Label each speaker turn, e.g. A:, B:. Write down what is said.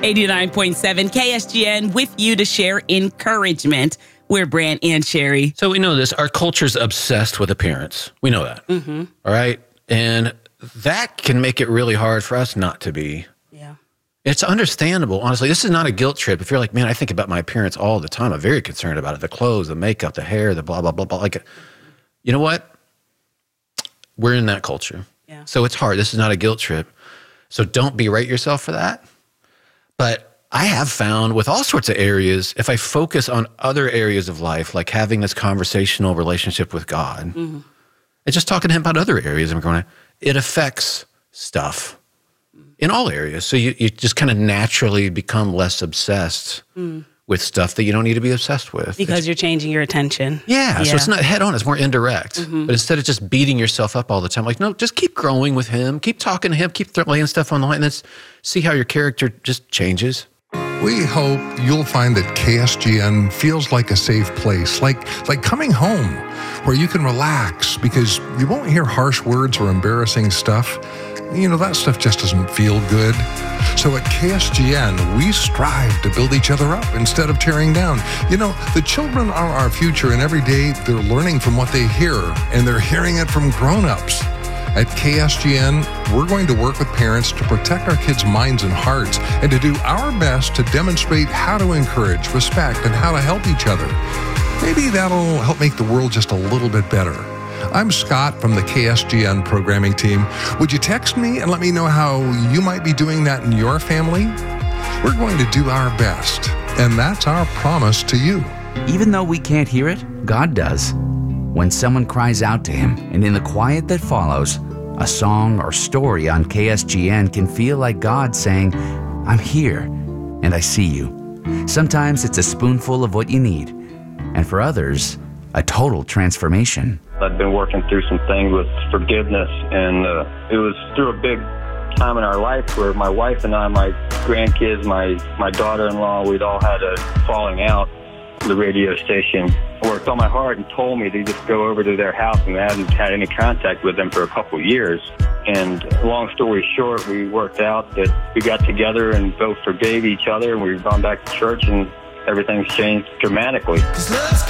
A: 89.7 KSGN with you to share encouragement. We're Brant and Sherry.
B: So we know this. Our culture's obsessed with appearance. We know that. Mm-hmm. All right? And that can make it really hard for us not to be.
A: Yeah.
B: It's understandable. Honestly, this is not a guilt trip. If you're like, man, I think about my appearance all the time. I'm very concerned about it. The clothes, the makeup, the hair, the blah, blah, blah, blah. Like, you know what? We're in that culture.
A: Yeah.
B: So it's hard. This is not a guilt trip. So don't berate yourself for that. But I have found with all sorts of areas, if I focus on other areas of life, like having this conversational relationship with God, mm-hmm. and just talking to him about other areas, it affects stuff in all areas. So you just kind of naturally become less obsessed with stuff that you don't need to be obsessed with.
A: Because you're changing your attention.
B: Yeah, so it's not head on, it's more indirect. Mm-hmm. But instead of just beating yourself up all the time, like, no, just keep growing with him, keep talking to him, keep laying stuff on the line, and see how your character just changes.
C: We hope you'll find that KSGN feels like a safe place, like coming home, where you can relax because you won't hear harsh words or embarrassing stuff. You know, that stuff just doesn't feel good. So at KSGN, we strive to build each other up instead of tearing down. You know, the children are our future, and every day they're learning from what they hear, and they're hearing it from grown-ups. At KSGN, we're going to work with parents to protect our kids' minds and hearts and to do our best to demonstrate how to encourage, respect, and how to help each other. Maybe that'll help make the world just a little bit better. I'm Scott from the KSGN programming team. Would you text me and let me know how you might be doing that in your family? We're going to do our best, and that's our promise to you.
D: Even though we can't hear it, God does. When someone cries out to him, and in the quiet that follows, a song or story on KSGN can feel like God saying, I'm here, and I see you. Sometimes it's a spoonful of what you need, and for others, a total transformation.
E: I've been working through some things with forgiveness, and it was through a big time in our life where my wife and I, my grandkids, my daughter-in-law, we'd all had a falling out. The radio station worked on my heart and told me to just go over to their house, and I hadn't had any contact with them for a couple of years. And long story short, we worked out that we got together and both forgave each other, and we've gone back to church, and everything's changed dramatically.